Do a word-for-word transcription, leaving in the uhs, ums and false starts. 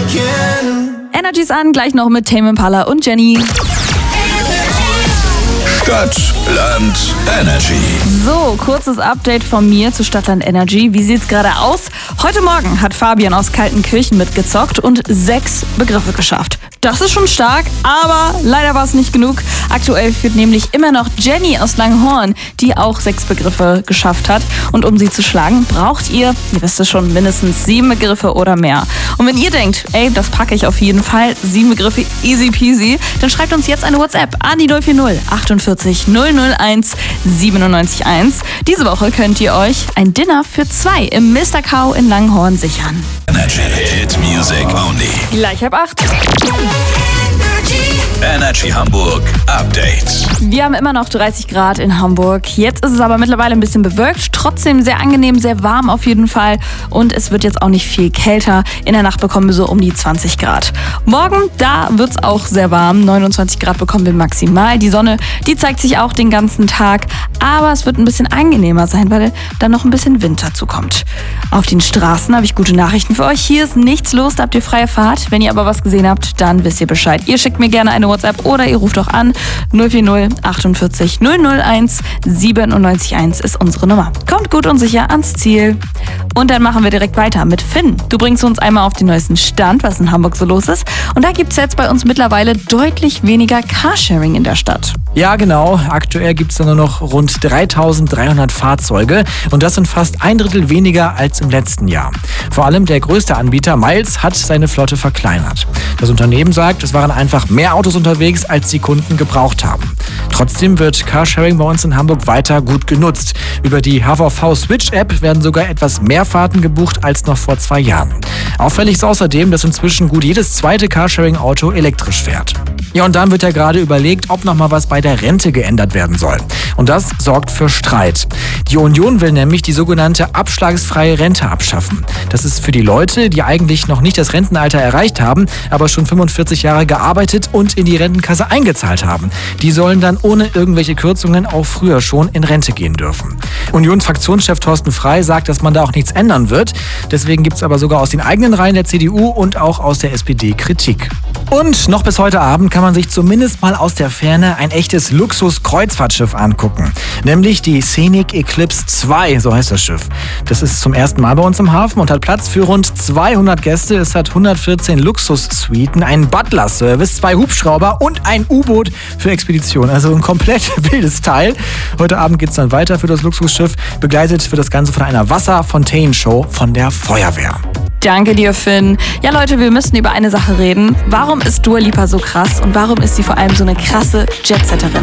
Energy's an, gleich noch mit Tame Impala und Jenny. Stadt, Land, Energy. So, kurzes Update von mir zu Stadtland Energy. Wie sieht's gerade aus? Heute Morgen hat Fabian aus Kaltenkirchen mitgezockt und sechs Begriffe geschafft. Das ist schon stark, aber leider war es nicht genug. Aktuell führt nämlich immer noch Jenny aus Langhorn, die auch sechs Begriffe geschafft hat. Und um sie zu schlagen, braucht ihr, ihr wisst es schon, mindestens sieben Begriffe oder mehr. Und wenn ihr denkt, ey, das packe ich auf jeden Fall, sieben Begriffe, easy peasy, dann schreibt uns jetzt eine WhatsApp an die null vier null achtundvierzig null null eins siebenundneunzig eins. Diese Woche könnt ihr euch ein Dinner für zwei im Mister Cow in Langhorn sichern. Energy Hit Music Only. Gleich ab acht. Energy Hamburg Update. Wir haben immer noch dreißig Grad in Hamburg. Jetzt ist es aber mittlerweile ein bisschen bewölkt. Trotzdem sehr angenehm, sehr warm auf jeden Fall. Und es wird jetzt auch nicht viel kälter. In der Nacht bekommen wir so um die zwanzig Grad. Morgen, da wird es auch sehr warm. neunundzwanzig Grad bekommen wir maximal. Die Sonne, die zeigt sich auch den ganzen Tag. Aber es wird ein bisschen angenehmer sein, weil dann noch ein bisschen Wind dazu kommt. Auf den Straßen habe ich gute Nachrichten für euch. Hier ist nichts los, da habt ihr freie Fahrt. Wenn ihr aber was gesehen habt, dann wisst ihr Bescheid. Ihr schickt mir gerne eine WhatsApp oder ihr ruft auch an. null vier null achtundvierzig null null eins siebenundneunzig eins ist unsere Nummer. Kommt gut und sicher ans Ziel. Und dann machen wir direkt weiter mit Finn. Du bringst uns einmal auf den neuesten Stand, was in Hamburg so los ist. Und da gibt es jetzt bei uns mittlerweile deutlich weniger Carsharing in der Stadt. Ja, genau. Aktuell gibt es da nur noch rund dreitausenddreihundert Fahrzeuge und das sind fast ein Drittel weniger als im letzten Jahr. Vor allem der größte Anbieter Miles hat seine Flotte verkleinert. Das Unternehmen sagt, es waren einfach mehr Autos unterwegs, als die Kunden gebraucht haben. Trotzdem wird Carsharing bei uns in Hamburg weiter gut genutzt. Über die H V V Switch App werden sogar etwas mehr Fahrten gebucht als noch vor zwei Jahren. Auffällig ist außerdem, dass inzwischen gut jedes zweite Carsharing-Auto elektrisch fährt. Ja, und dann wird ja gerade überlegt, ob noch mal was bei der Rente geändert werden soll. Und das sorgt für Streit. Die Union will nämlich die sogenannte abschlagsfreie Rente abschaffen. Das ist für die Leute, die eigentlich noch nicht das Rentenalter erreicht haben, aber schon fünfundvierzig Jahre gearbeitet und in die Rentenkasse eingezahlt haben. Die sollen dann ohne irgendwelche Kürzungen auch früher schon in Rente gehen dürfen. Union-Fraktionschef Thorsten Frey sagt, dass man da auch nichts ändern wird. Deswegen gibt es aber sogar aus den eigenen Reihen der C D U und auch aus der S P D Kritik. Und noch bis heute Abend kann man sich zumindest mal aus der Ferne ein echtes Luxus-Kreuzfahrtschiff angucken. Nämlich die Scenic Eclipse zwei, so heißt das Schiff. Das ist zum ersten Mal bei uns im Hafen und hat Platz für rund zweihundert Gäste. Es hat hundertvierzehn Luxus-Suiten, einen Butler-Service, zwei Hubschrauber und ein U-Boot für Expeditionen. Also ein komplett wildes Teil. Heute Abend geht es dann weiter für das Luxusschiff. Begleitet wird das Ganze von einer Wasserfontänen-Show von der Feuerwehr. Danke dir, Finn. Ja, Leute, wir müssen über eine Sache reden. Warum ist Dua Lipa so krass und warum ist sie vor allem so eine krasse Jetsetterin?